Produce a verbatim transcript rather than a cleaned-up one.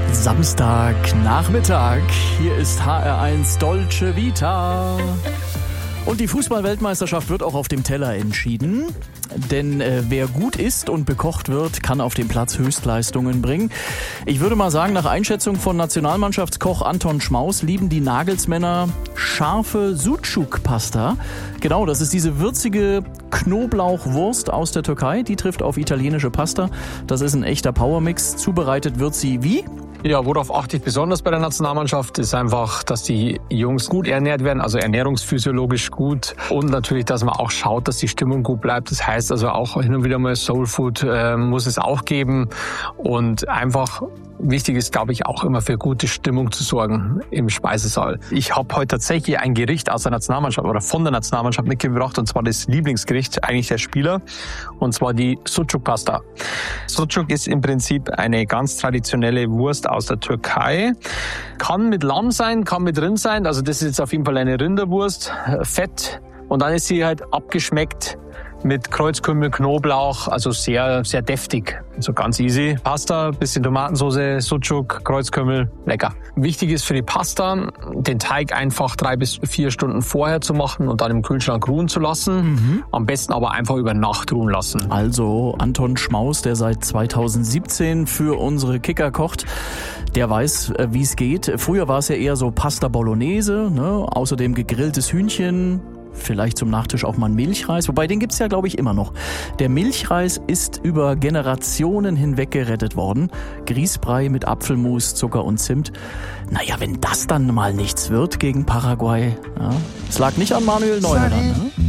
Samstagnachmittag. Hier ist H R eins Dolce Vita. Und die Fußball-Weltmeisterschaft wird auch auf dem Teller entschieden. Denn äh, wer gut isst und bekocht wird, kann auf dem Platz Höchstleistungen bringen. Ich würde mal sagen, nach Einschätzung von Nationalmannschaftskoch Anton Schmaus lieben die Nagelsmänner scharfe Sucuk-Pasta. Genau, das ist diese würzige Knoblauchwurst aus der Türkei. Die trifft auf italienische Pasta. Das ist ein echter Powermix. Zubereitet wird sie wie? Ja, worauf achte ich besonders bei der Nationalmannschaft, ist einfach, dass die Jungs gut ernährt werden, also ernährungsphysiologisch gut, und natürlich, dass man auch schaut, dass die Stimmung gut bleibt. Das heißt also auch hin und wieder mal Soulfood äh, muss es auch geben, und einfach wichtig ist, glaube ich, auch immer für gute Stimmung zu sorgen im Speisesaal. Ich habe heute tatsächlich ein Gericht aus der Nationalmannschaft oder von der Nationalmannschaft mitgebracht, und zwar das Lieblingsgericht eigentlich der Spieler, und zwar die Sucuk-Pasta. Sucuk ist im Prinzip eine ganz traditionelle Wurst aus der Türkei. Kann mit Lamm sein, kann mit Rind sein, also das ist jetzt auf jeden Fall eine Rinderwurst, Fett, und dann ist sie halt abgeschmeckt mit Kreuzkümmel, Knoblauch, also sehr, sehr deftig. Also ganz easy. Pasta, bisschen Tomatensauce, Sucuk, Kreuzkümmel, lecker. Wichtig ist für die Pasta, den Teig einfach drei bis vier Stunden vorher zu machen und dann im Kühlschrank ruhen zu lassen. Mhm. Am besten aber einfach über Nacht ruhen lassen. Also Anton Schmaus, der seit zweitausendsiebzehn für unsere Kicker kocht, der weiß, wie es geht. Früher war es ja eher so Pasta Bolognese, ne? Außerdem gegrilltes Hühnchen. Vielleicht zum Nachtisch auch mal ein Milchreis, wobei den gibt's ja, glaube ich, immer noch. Der Milchreis ist über Generationen hinweg gerettet worden. Grießbrei mit Apfelmus, Zucker und Zimt. Naja, wenn das dann mal nichts wird gegen Paraguay. Ja, es lag nicht an Manuel Neuer. Ne?